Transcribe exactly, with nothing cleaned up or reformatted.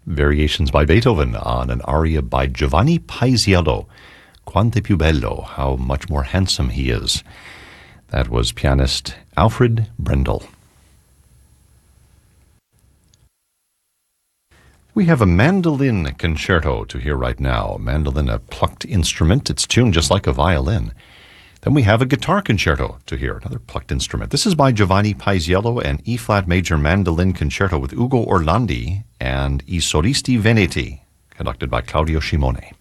Variations by Beethoven on an aria by Giovanni Paisiello, Quante più bello, how much more handsome he is. That was pianist Alfred Brendel. We have a mandolin concerto to hear right now. Mandolin, a plucked instrument. It's tuned just like a violin. Then we have a guitar concerto to hear, another plucked instrument. This is by Giovanni Paisiello, an E-flat major mandolin concerto with Ugo Orlandi and I Solisti Veneti, conducted by Claudio Scimone.